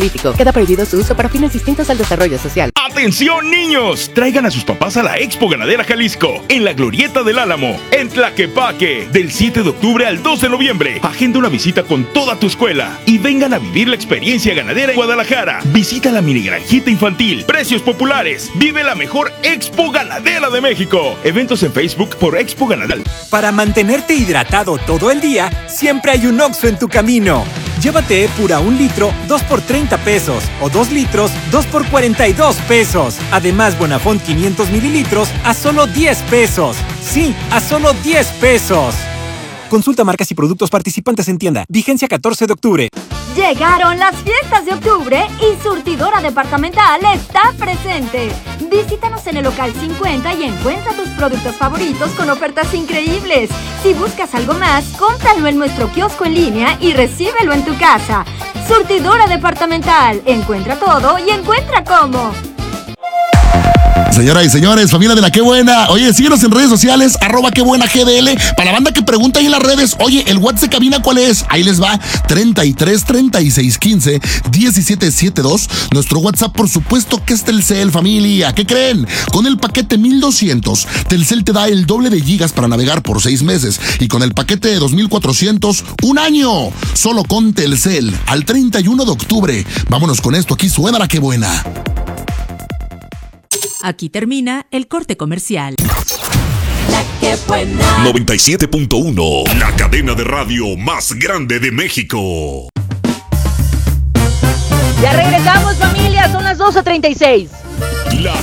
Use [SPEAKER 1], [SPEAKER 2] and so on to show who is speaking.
[SPEAKER 1] político. Queda prohibido su uso para fines distintos al desarrollo social.
[SPEAKER 2] ¡Atención, niños! Traigan a sus papás a la Expo Ganadera Jalisco, en la Glorieta del Álamo, en Tlaquepaque, del 7 de octubre al 2 de noviembre. Agenda una visita con toda tu escuela y vengan a vivir la experiencia ganadera en Guadalajara. Visita la mini granjita infantil, precios populares. Vive la mejor Expo Ganadera de México. Eventos en Facebook por Expo Ganadera.
[SPEAKER 3] Para mantenerte hidratado todo el día, siempre hay un Oxxo en tu camino. Llévate Epura 1 litro, 2 por 30 pesos. O 2 litros, 2 por 42 pesos. Además, Bonafont 500 mililitros a solo 10 pesos. Sí, a solo 10 pesos. Consulta marcas y productos participantes en tienda. Vigencia 14 de octubre.
[SPEAKER 4] Llegaron las fiestas de octubre y Surtidora Departamental está presente. Visítanos en el local 50 y encuentra tus productos favoritos con ofertas increíbles. Si buscas algo más, cómpralo en nuestro kiosco en línea y recíbelo en tu casa. Surtidora Departamental. Encuentra todo y encuentra cómo.
[SPEAKER 5] Señoras y señores, familia de la Qué Buena. Oye, síguenos en redes sociales, @QueBuenaGDL. Para la banda que pregunta ahí en las redes, oye, ¿el WhatsApp de cabina cuál es? Ahí les va, 33 36 15 17 72. Nuestro WhatsApp, por supuesto, que es Telcel, familia. ¿Qué creen? Con el paquete 1200, Telcel te da el doble de gigas para navegar por 6 meses. Y con el paquete de 2400, un año. Solo con Telcel, al 31 de octubre. Vámonos con esto, aquí suena la Qué Buena.
[SPEAKER 6] Aquí termina el corte comercial.
[SPEAKER 7] La Qué Buena.
[SPEAKER 8] 97.1, la cadena de radio más grande de México.
[SPEAKER 9] Ya regresamos, familia, son las 12:36.
[SPEAKER 8] La